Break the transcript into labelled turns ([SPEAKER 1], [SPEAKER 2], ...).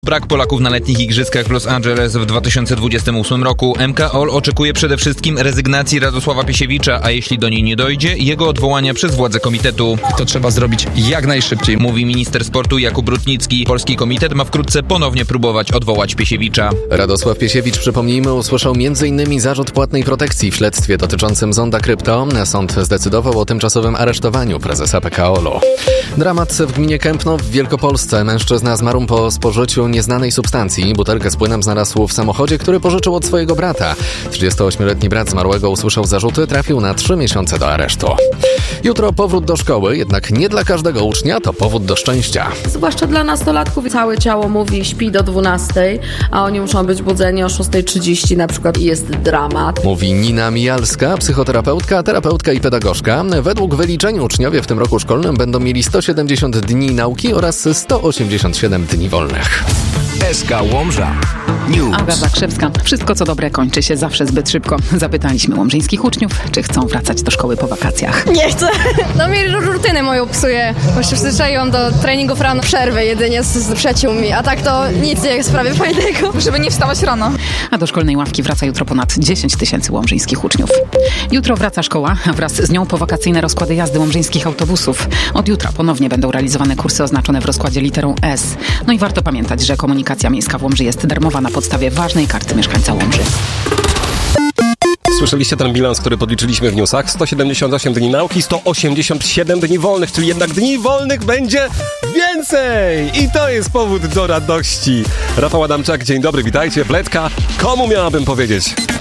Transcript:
[SPEAKER 1] Brak Polaków na letnich igrzyskach w Los Angeles w 2028 roku. MKOL oczekuje przede wszystkim rezygnacji Radosława Piesiewicza, a jeśli do niej nie dojdzie, jego odwołania przez władze komitetu.
[SPEAKER 2] To trzeba zrobić jak najszybciej,
[SPEAKER 1] mówi minister sportu Jakub Rutnicki. Polski komitet ma wkrótce ponownie próbować odwołać Piesiewicza.
[SPEAKER 3] Radosław Piesiewicz, przypomnijmy, usłyszał m.in. zarzut płatnej protekcji w śledztwie dotyczącym zonda Krypto. Sąd zdecydował o tymczasowym aresztowaniu prezesa PKOL-u. Dramat w gminie Kępno w Wielkopolsce. Mężczyzna zmarł po spożyciu nieznanej substancji. Butelkę z płynem znalazł w samochodzie, który pożyczył od swojego brata. 38-letni brat zmarłego usłyszał zarzuty, trafił na 3 miesiące do aresztu. Jutro powrót do szkoły, jednak nie dla każdego ucznia to powód do szczęścia.
[SPEAKER 4] Zwłaszcza dla nastolatków. Całe ciało mówi śpi do 12, a oni muszą być budzeni o 6:30 na przykład i jest dramat.
[SPEAKER 3] Mówi Nina Mijalska, psychoterapeutka, terapeutka i pedagogzka. Według wyliczeń uczniowie w tym roku szkolnym będą mieli 170 dni nauki oraz 187 dni wolnych.
[SPEAKER 5] SK Łomża News.
[SPEAKER 6] Agata Krzewska. Wszystko co dobre kończy się zawsze zbyt szybko. Zapytaliśmy łomżyńskich uczniów, czy chcą wracać do szkoły po wakacjach.
[SPEAKER 7] Nie chcę. No mi rutynę moją psuje, bo się przyzwyczaiłam do treningów rano, przerwy jedynie z przyjaciółmi, a tak to nic nie sprawi fajnego.
[SPEAKER 8] Żeby nie wstawać rano.
[SPEAKER 6] A do szkolnej ławki wraca jutro ponad 10 tysięcy łomżyńskich uczniów. Jutro wraca szkoła, a wraz z nią powakacyjne rozkłady jazdy łomżyńskich autobusów. Od jutra ponownie będą realizowane kursy oznaczone w rozkładzie literą S. No i warto pamiętać, że komunikacja miejska w Łomży jest darmowa na podstawie ważnej karty mieszkańca Łomży.
[SPEAKER 9] Słyszeliście ten bilans, który podliczyliśmy w newsach? 178 dni nauki, 187 dni wolnych, czyli jednak dni wolnych będzie więcej! I to jest powód do radości. Rafał Adamczak, dzień dobry, witajcie. Pletka, komu miałabym powiedzieć?